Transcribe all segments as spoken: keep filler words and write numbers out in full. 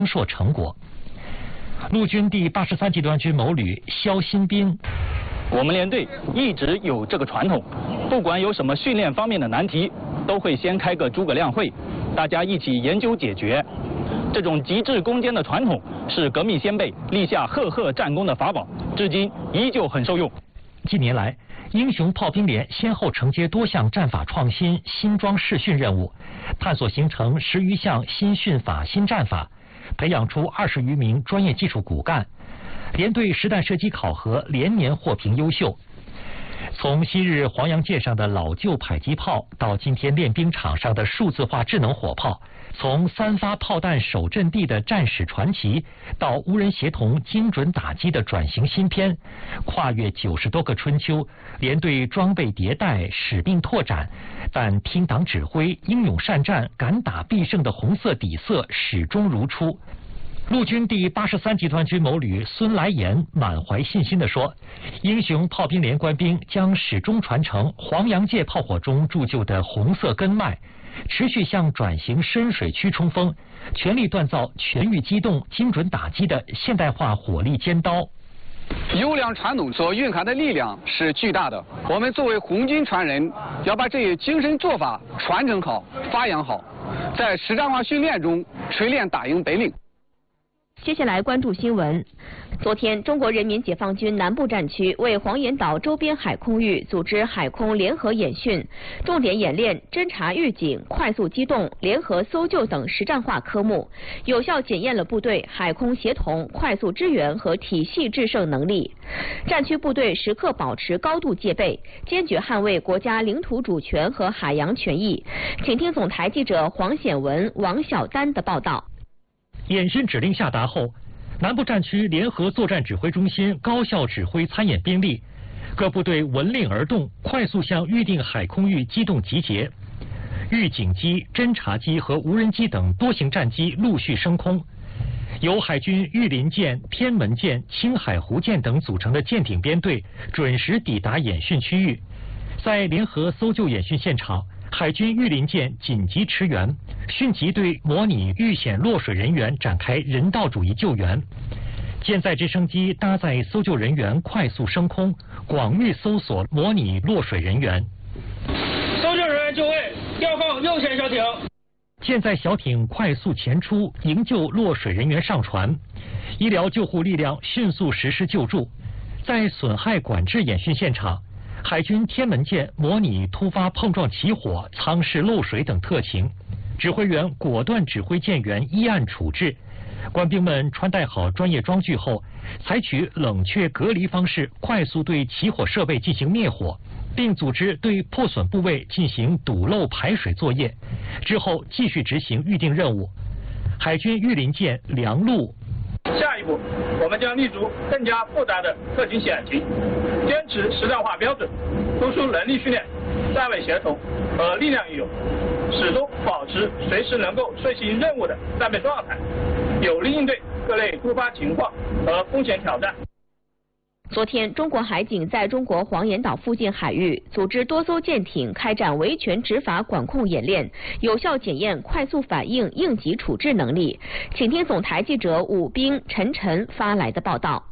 硕成果。陆军第八十三集团军某旅肖新兵， 我们连队一直有这个传统，不管有什么训练方面的难题，都会先开个诸葛亮会，大家一起研究解决。这种极致攻坚的传统是革命先辈立下赫赫战功的法宝，至今依旧很受用。 近年来，英雄炮兵连先后承接多项战法创新、新装试训任务，探索形成十余项新训法、新战法，培养出二十余名专业技术骨干。连队实弹射击考核连年获评优秀。从昔日黄洋界上的老旧迫击炮，到今天练兵场上的数字化智能火炮，从三发炮弹守阵地的战史传奇，到无人协同精准打击的转型新篇，跨越九十多个春秋，连队装备迭代，使命拓展，但听党指挥、英勇善战、敢打必胜的红色底色始终如初。陆军第八十三集团军某旅孙来言满怀信心地说：“英雄炮兵连官兵将始终传承黄洋界炮火中铸就的红色根脉，持续向转型深水区冲锋，全力锻造全域机动、精准打击的现代化火力尖刀。” 优良传统所蕴含的力量是巨大的，我们作为红军传人，要把这些精神做法传承好、发扬好，在实战化训练中锤炼打赢本领。 接下来关注新闻。昨天，中国人民解放军南部战区为黄岩岛周边海空域组织海空联合演训，重点演练侦察预警、快速机动、联合搜救等实战化科目，有效检验了部队海空协同、快速支援和体系制胜能力。战区部队时刻保持高度戒备，坚决捍卫国家领土主权和海洋权益。请听总台记者黄显文、王晓丹的报道。 演训指令下达后，南部战区联合作战指挥中心高效指挥参演兵力，各部队闻令而动，快速向预定海空域机动集结。预警机、侦察机和无人机等多型战机陆续升空，由海军御林舰、天门舰、青海湖舰等组成的舰艇编队准时抵达演训区域。在联合搜救演训现场，海军御林舰紧急驰援，迅即对模拟遇险落水人员展开人道主义救援。舰载直升机搭载搜救人员快速升空，广域搜索模拟落水人员。 搜救人员就位，调放右舷小艇。 舰载小艇快速前出，营救落水人员上船。医疗救护力量迅速实施救助。在损害管制演训现场，海军天门舰模拟突发碰撞起火、舱室漏水等特情，指挥员果断指挥舰员依案处置。官兵们穿戴好专业装具后，采取冷却隔离方式，快速对起火设备进行灭火，并组织对破损部位进行堵漏排水作业。之后继续执行预定任务。海军御林舰梁陆。 下一步，我们将立足更加复杂的特情险情，坚持实战化标准，突出能力训练、站位协同和力量运用，始终保持随时能够遂行任务的战备状态，有力应对各类突发情况和风险挑战。 昨天，中国海警在中国黄岩岛附近海域组织多艘舰艇开展维权执法管控演练，有效检验快速反应、应急处置能力。请听总台记者武斌、陈晨发来的报道。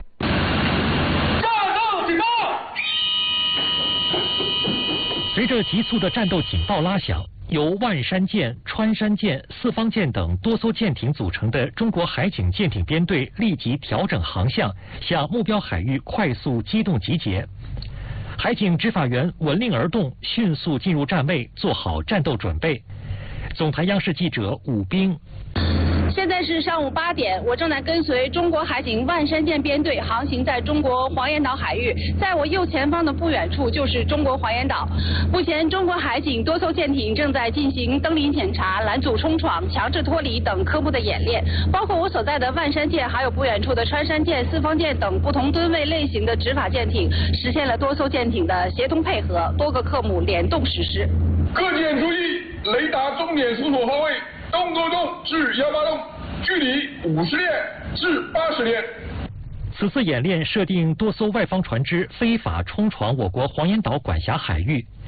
战斗警报！ 随着急促的战斗警报拉响，由万山舰、穿山舰、四方舰等多艘舰艇组成的中国海警舰艇编队立即调整航向，向目标海域快速机动集结。海警执法员闻令而动，迅速进入站位，做好战斗准备。总台央视记者武斌。 现在是上午八点，我正在跟随中国海警万山舰编队航行在中国黄岩岛海域，在我右前方的不远处就是中国黄岩岛。目前，中国海警多艘舰艇正在进行登临检查、拦阻冲闯、强制脱离等科目的演练，包括我所在的万山舰，还有不远处的穿山舰、四方舰等不同吨位类型的执法舰艇，实现了多艘舰艇的协同配合，多个科目联动实施。 各舰注意，雷达终点搜索方位。动作中至幺八洞，距离五十链至八十链。 此次演练设定多艘外方船只非法冲闯我国黄岩岛管辖海域，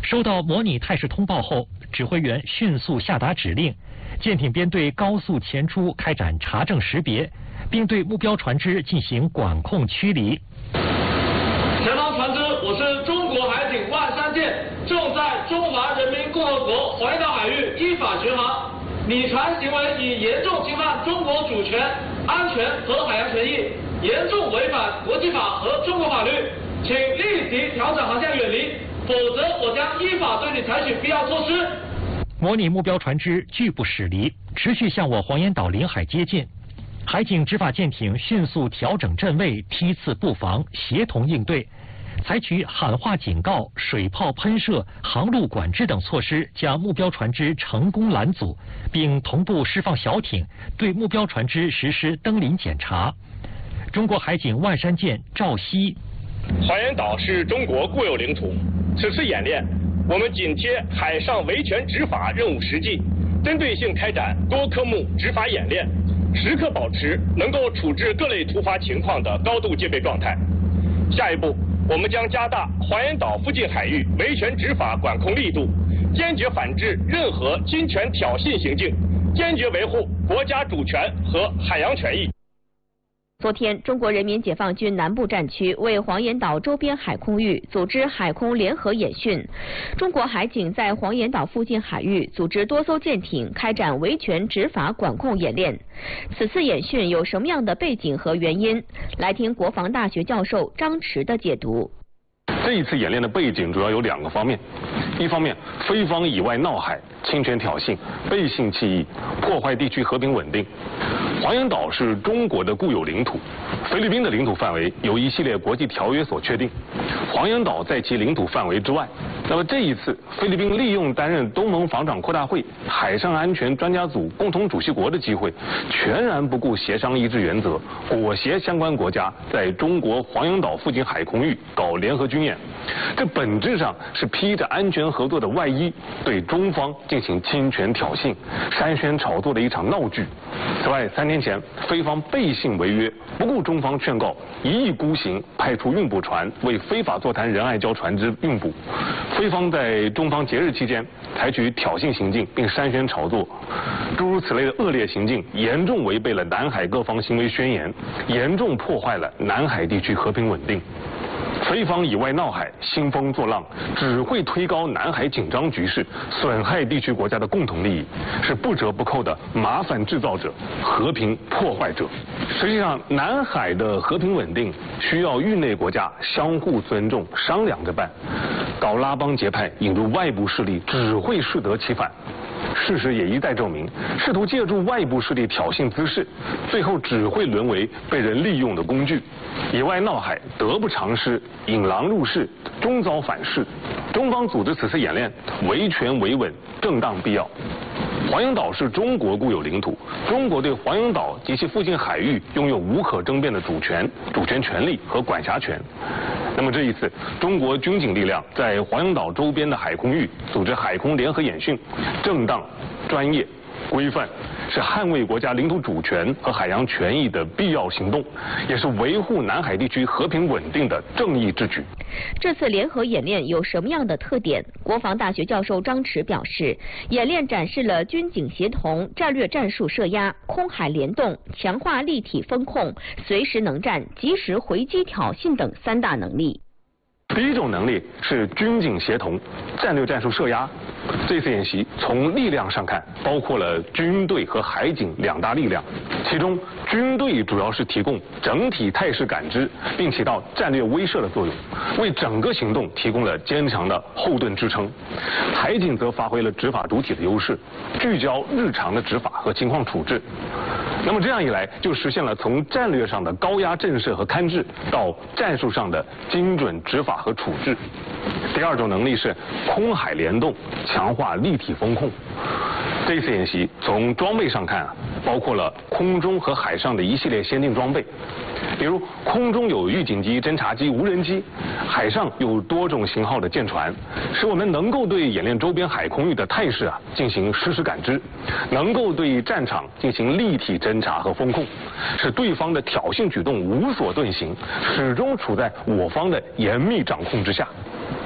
收到模拟态势通报后，指挥员迅速下达指令，舰艇编队高速前出，开展查证识别，并对目标船只进行管控驱离。 前方船只，我是中国海警万山舰，正在中华人民共和国黄岩岛海域依法巡航。你船行为已严重侵犯中国主权、安全和海洋权益，严重违反国际法和中国法律，请立即调整航向远离，否则我将依法对你采取必要措施。 模拟目标船只拒不驶离，持续向我黄岩岛领海接近。海警执法舰艇迅速调整阵位，梯次布防，协同应对，采取喊话警告、水炮喷射、航路管制等措施，将目标船只成功拦阻，并同步释放小艇，对目标船只实施登临检查。中国海警万山舰赵熙： 黄岩岛是中国固有领土，此次演练，我们紧贴海上维权执法任务实际，针对性开展多科目执法演练，时刻保持能够处置各类突发情况的高度戒备状态。下一步，我们将加大黄岩岛附近海域维权执法管控力度，坚决反制任何侵权挑衅行径，坚决维护国家主权和海洋权益。 昨天，中国人民解放军南部战区为黄岩岛周边海空域组织海空联合演训。中国海警在黄岩岛附近海域组织多艘舰艇开展维权执法管控演练。此次演训有什么样的背景和原因？来听国防大学教授张弛的解读。 这一次演练的背景主要有两个方面，一方面，菲方以外闹海、侵权挑衅、背信弃义，破坏地区和平稳定。黄岩岛是中国的固有领土，菲律宾的领土范围由一系列国际条约所确定，黄岩岛在其领土范围之外。那么这一次，菲律宾利用担任东盟防长扩大会海上安全专家组共同主席国的机会，全然不顾协商一致原则，裹挟相关国家在中国黄岩岛附近海空域搞联合军演，这本质上是披着安全合作的外衣，对中方进行侵权挑衅、煽宣炒作的一场闹剧。此外，三天前，菲方背信违约，不顾中方劝告，一意孤行，派出运补船为非法坐滩仁爱礁船只运补。菲方在中方节日期间采取挑衅行径，并煽宣炒作，诸如此类的恶劣行径，严重违背了南海各方行为宣言，严重破坏了南海地区和平稳定。菲方以外闹海、兴风作浪，只会推高南海紧张局势，损害地区国家的共同利益，是不折不扣的麻烦制造者、和平破坏者。实际上，南海的和平稳定需要域内国家相互尊重、商量着办。搞拉帮结派、引入外部势力，只会适得其反。事实也一再证明，试图借助外部势力挑衅滋事，最后只会沦为被人利用的工具。野外闹海，得不偿失，引狼入室，终遭反噬。中方组织此次演练，维权维稳，正当必要。黄岩岛是中国固有领土，中国对黄岩岛及其附近海域拥有无可争辩的主权、主权权利和管辖权。那么这一次，中国军警力量在黄岩岛周边的海空域组织海空联合演训，正当、专业、规范，是捍卫国家领土主权和海洋权益的必要行动，也是维护南海地区和平稳定的正义之举。 这次联合演练有什么样的特点？国防大学教授张弛表示，演练展示了军警协同、战略战术设压、空海联动、强化立体风控、随时能战、及时回击挑衅等三大能力。 第一种能力是军警协同、战略战术设压。这次演习从力量上看，包括了军队和海警两大力量。其中，军队主要是提供整体态势感知，并起到战略威慑的作用，为整个行动提供了坚强的后盾支撑。海警则发挥了执法主体的优势，聚焦日常的执法和情况处置。那么这样一来，就实现了从战略上的高压震慑和勘制，到战术上的精准执法和处置。第二种能力是空海联动，强化立体风控。这次演习从装备上看啊，包括了空中和海上的一系列先进装备，比如空中有预警机、侦察机、无人机，海上有多种型号的舰船，使我们能够对演练周边海空域的态势啊进行实时感知，能够对战场进行立体侦察和风控，使对方的挑衅举动无所遁形，始终处在我方的严密掌控之下。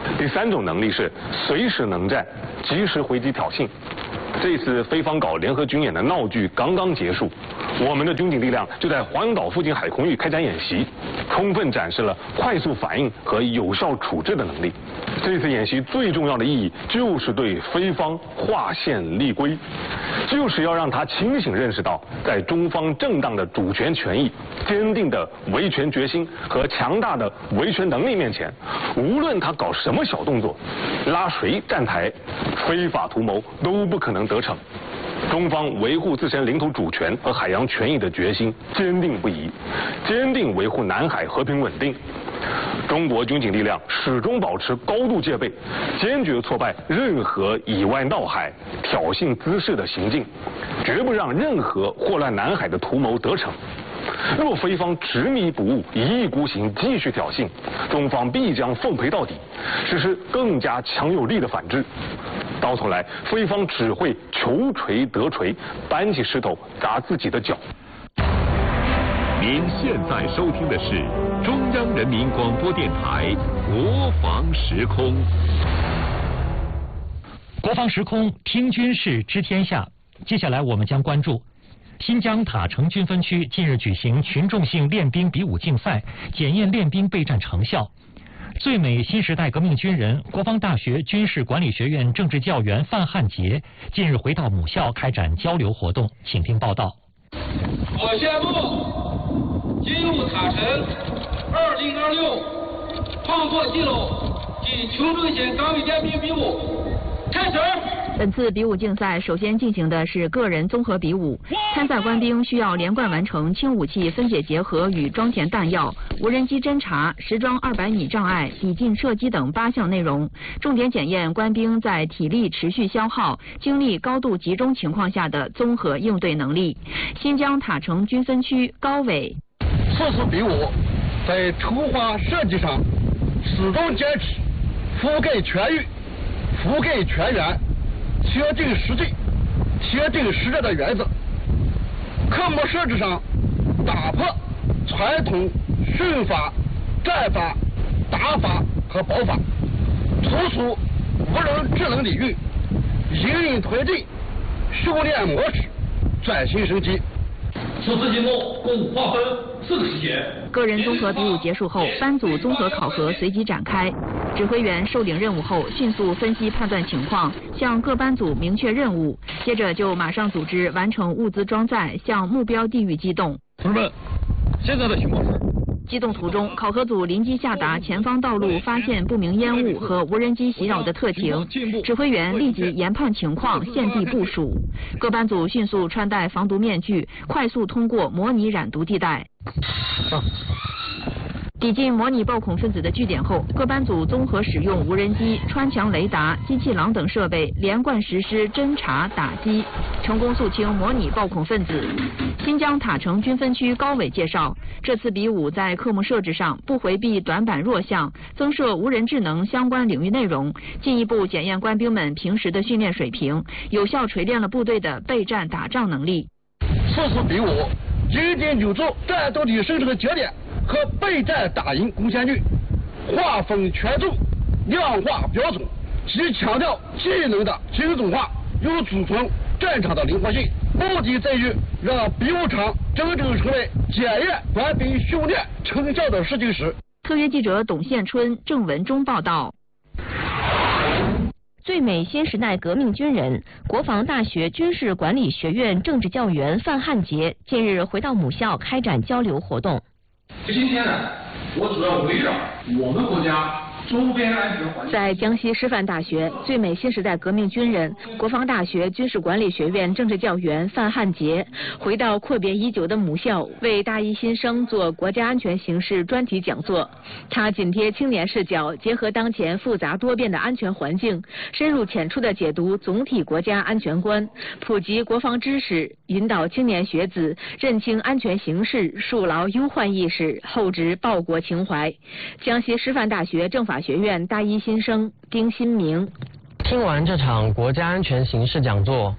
第三种能力是随时能战，及时回击挑衅。这次非方搞联合军演的闹剧刚刚结束，我们的军警力量就在黄岩岛附近海空域开展演习，充分展示了快速反应和有效处置的能力。这次演习最重要的意义就是对非方划线立规，就是要让他清醒认识到，在中方正当的主权权益、坚定的维权决心和强大的维权能力面前，无论他搞什么小动作，拉谁站台，非法图谋都不可能得逞。中方维护自身领土主权和海洋权益的决心坚定不移，坚定维护南海和平稳定。中国军警力量始终保持高度戒备，坚决挫败任何以外闹海、挑衅滋事的行径，绝不让任何祸乱南海的图谋得逞。若非方执迷不悟、一意孤行继续挑衅，中方必将奉陪到底，实施更加强有力的反制。到头来，非方只会求锤得锤，搬起石头砸自己的脚。 您现在收听的是中央人民广播电台国防时空。 国防时空，听军事知天下。接下来我们将关注新疆塔城军分区近日举行群众性练兵比武竞赛，检验练兵备战成效。最美新时代革命军人、国防大学军事管理学院政治教员范汉杰近日回到母校开展交流活动，请听报道。 我宣布，进入塔城二零二六创作记录及群众性岗位练兵比武开始。 本次比武竞赛首先进行的是个人综合比武，参赛官兵需要连贯完成轻武器分解结合与装填弹药、无人机侦察、实装二百米障碍、抵近射击等八项内容，重点检验官兵在体力持续消耗、精力高度集中情况下的综合应对能力。新疆塔城军分区高伟， 此次比武在筹划设计上始终坚持覆盖全域、覆盖全员、贴近实际、贴近实战的原则。科目设置上打破传统训法、战法、打法和保法，突出无人智能领域，隐隐推进训练模式转型升级。 此次节目共划分四个时节。 个人综合比武结束后，班组综合考核随即展开。指挥员受领任务后，迅速分析判断情况，向各班组明确任务，接着就马上组织完成物资装载，向目标地域机动。 同志们，现在的情况是。 机动途中，考核组临机下达前方道路发现不明烟雾和无人机袭扰的特情，指挥员立即研判情况，现地部署。各班组迅速穿戴防毒面具，快速通过模拟染毒地带。抵近模拟暴恐分子的据点后，各班组综合使用无人机、穿墙雷达、机器狼等设备，连贯实施侦察打击，成功肃清模拟暴恐分子。新疆塔城军分区高伟介绍，这次比武在科目设置上不回避短板弱项，增设无人智能相关领域内容，进一步检验官兵们平时的训练水平，有效锤炼了部队的备战打仗能力。 此次比武一定有助战斗力生成的节点和备战打赢贡献率，划分权重，量化标准，既强调技能的精准化，又储存战场的灵活性，目的在于让比武场真正成为检验官兵训练成效的试金石。 特约记者董宪春、郑文忠报道。 最美新时代革命军人、国防大学军事管理学院政治教员范汉杰近日回到母校开展交流活动。 今天呢，我主要围绕我们国家周边安全环境。 在江西师范大学，最美新时代革命军人、国防大学军事管理学院政治教员范汉杰回到阔别已久的母校，为大一新生做国家安全形势专题讲座。他紧贴青年视角，结合当前复杂多变的安全环境，深入浅出地解读总体国家安全观，普及国防知识，引导青年学子认清安全形势，树牢忧患意识，厚植报国情怀。江西师范大学政法学院大一新生丁新明， 听完这场国家安全形势讲座，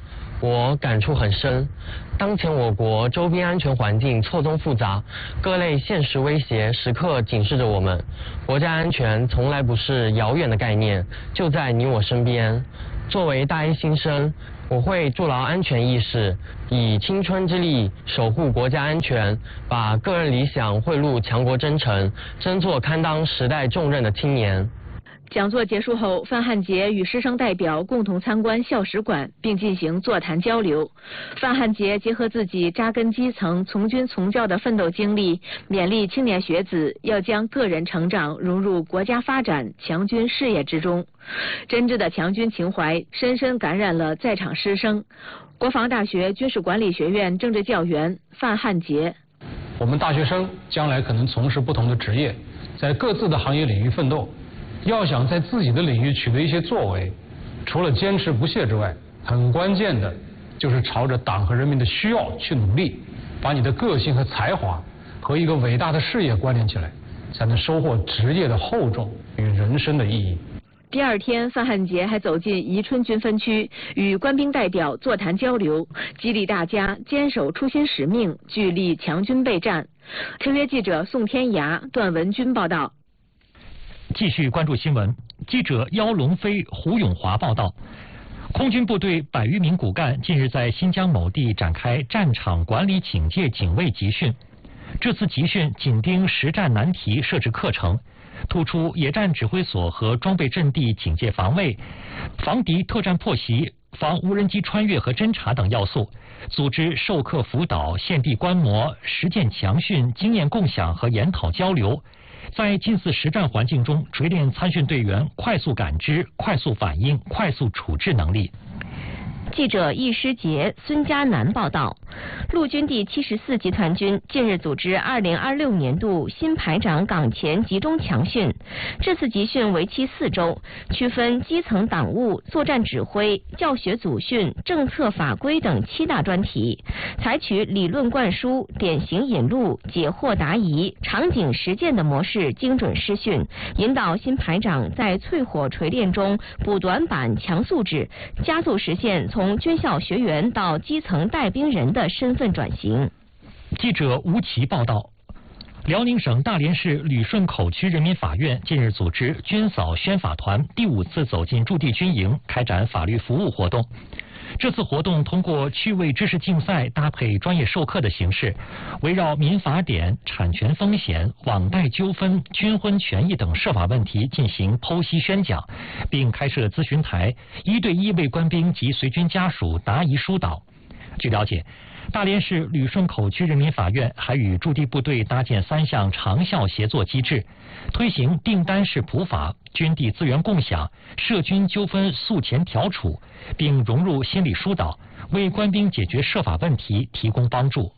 我感触很深。当前我国周边安全环境错综复杂，各类现实威胁时刻警示着我们。国家安全从来不是遥远的概念，就在你我身边。作为大一新生，我会筑牢安全意识，以青春之力守护国家安全，把个人理想汇入强国征程，争做堪当时代重任的青年。 讲座结束后，范汉杰与师生代表共同参观校史馆，并进行座谈交流。范汉杰结合自己扎根基层、从军从教的奋斗经历，勉励青年学子要将个人成长融入国家发展、强军事业之中。真挚的强军情怀深深感染了在场师生。国防大学军事管理学院政治教员范汉杰： 我们大学生将来可能从事不同的职业，在各自的行业领域奋斗。要想在自己的领域取得一些作为，除了坚持不懈之外，很关键的就是朝着党和人民的需要去努力，把你的个性和才华和一个伟大的事业关联起来，才能收获职业的厚重与人生的意义。 第二天，范汉杰还走进宜春军分区，与官兵代表座谈交流，激励大家坚守初心使命，聚力强军备战。特约记者宋天涯、段文军报道。 继续关注新闻，记者姚龙飞、胡永华报道，空军部队百余名骨干近日在新疆某地展开战场管理警戒警卫集训。这次集训紧盯实战难题设置课程，突出野战指挥所和装备阵地警戒防卫、防敌特战破袭、防无人机穿越和侦察等要素，组织授课辅导、现地观摩、实践强训、经验共享和研讨交流。在近似实战环境中锤炼参训队员快速感知、快速反应、快速处置能力。 记者易诗杰、孙佳楠报道，陆军第七十四集团军近日组织二零二六年度新排长岗前集中强训。这次集训为期四周，区分基层党务、作战指挥、教学组训、政策法规等七大专题，采取理论灌输、典型引路、解惑答疑、场景实践的模式精准施训，引导新排长在淬火锤炼中补短板、强素质，加速实现从从军校学员到基层带兵人的身份转型。 记者吴奇报道，辽宁省大连市旅顺口区人民法院近日组织军嫂宣法团第五次走进驻地军营，开展法律服务活动。这次活动通过趣味知识竞赛搭配专业授课的形式，围绕民法典、产权风险、网贷纠纷、军婚权益等涉法问题进行剖析宣讲，并开设咨询台，一对一为官兵及随军家属答疑疏导。据了解，大连市旅顺口区人民法院还与驻地部队搭建三项长效协作机制，推行订单式普法、军地资源共享、涉军纠纷诉前调处，并融入心理疏导，为官兵解决涉法问题提供帮助。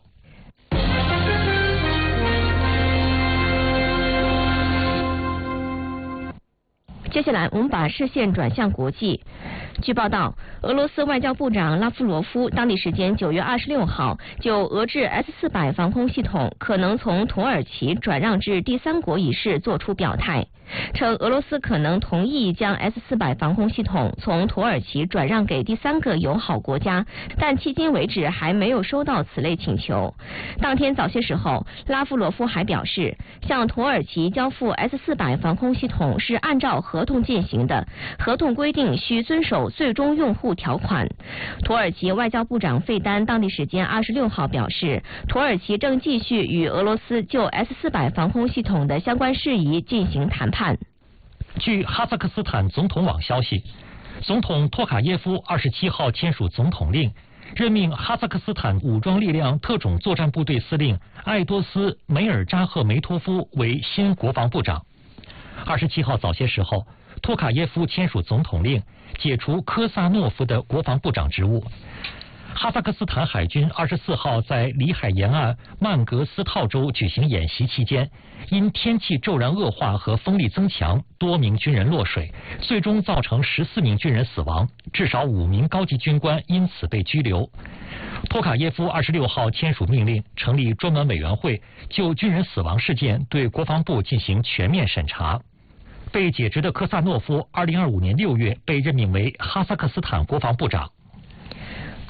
接下来，我们把视线转向国际。据报道，俄罗斯外交部长拉夫罗夫当地时间九月二十六号就俄制 S 四百防空系统可能从土耳其转让至第三国一事作出表态，称俄罗斯可能同意将 S 四百防空系统从土耳其转让给第三个友好国家，但迄今为止还没有收到此类请求。当天早些时候，拉夫罗夫还表示，向土耳其交付 S 四百防空系统是按照合同进行的，合同规定需遵守最终用户条款。土耳其外交部长费丹当地时间二十六号表示，土耳其正继续与俄罗斯就 S 四百防空系统的相关事宜进行谈判。 据哈萨克斯坦总统网消息，总统托卡耶夫二十七号签署总统令，任命哈萨克斯坦武装力量特种作战部队司令艾多斯梅尔扎赫梅托夫为新国防部长。二十七号早些时候，托卡耶夫签署总统令，解除科萨诺夫的国防部长职务。哈萨克斯坦海军二十四号在里海沿岸曼格斯套州举行演习期间，因天气骤然恶化和风力增强，多名军人落水，最终造成十四名军人死亡，至少五名高级军官因此被拘留。托卡耶夫二十六号签署命令，成立专门委员会，就军人死亡事件对国防部进行全面审查。被解职的科萨诺夫二零二五年六月被任命为哈萨克斯坦国防部长。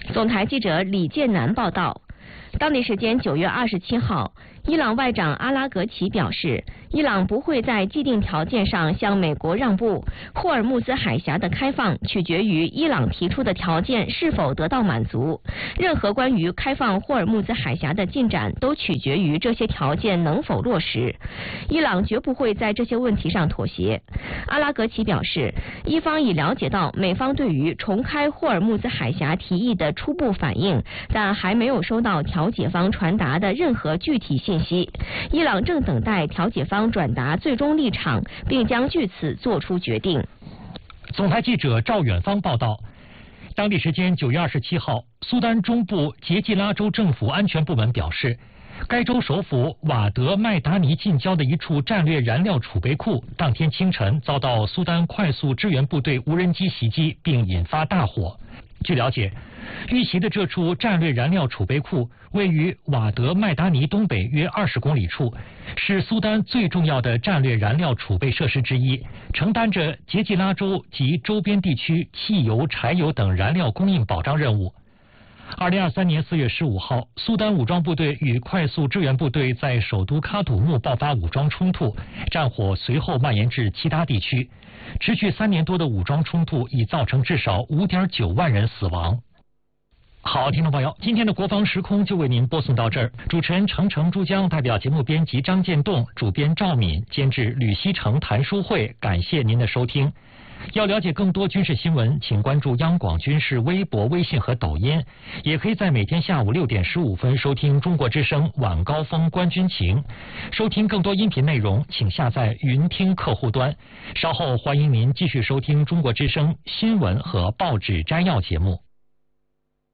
总台记者李建南报道。当地时间九月二十七号，伊朗外长阿拉格齐表示，伊朗不会在既定条件上向美国让步，霍尔木兹海峡的开放取决于伊朗提出的条件是否得到满足。任何关于开放霍尔木兹海峡的进展都取决于这些条件能否落实。伊朗绝不会在这些问题上妥协。阿拉格齐表示，伊方已了解到美方对于重开霍尔木兹海峡提议的初步反应，但还没有收到调解方传达的任何具体信息。伊朗正等待调解方转达最终立场，并将据此作出决定。 总台记者赵远芳报道。当地时间九月二十七号，苏丹中部杰季拉州政府安全部门表示，该州首府瓦德麦达尼近郊的一处战略燃料储备库，当天清晨遭到苏丹快速支援部队无人机袭击，并引发大火。据了解，遇袭的这处战略燃料储备库位于瓦德麦达尼东北约二十公里处，是苏丹最重要的战略燃料储备设施之一，承担着杰季拉州及周边地区汽油、柴油等燃料供应保障任务。二零二三年四月十五号，苏丹武装部队与快速支援部队在首都喀土穆爆发武装冲突，战火随后蔓延至其他地区。持续三年多的武装冲突已造成至少 五点九万人死亡。好，听众朋友，今天的国防时空就为您播送到这儿。主持人程程珠江，代表节目编辑张建栋，主编赵敏，监制吕希成、谭书慧，感谢您的收听。要了解更多军事新闻，请关注央广军事微博、微信和抖音，也可以在每天下午六点十五分收听中国之声晚高峰观军情。收听更多音频内容，请下载云听客户端。稍后欢迎您继续收听中国之声新闻和报纸摘要节目。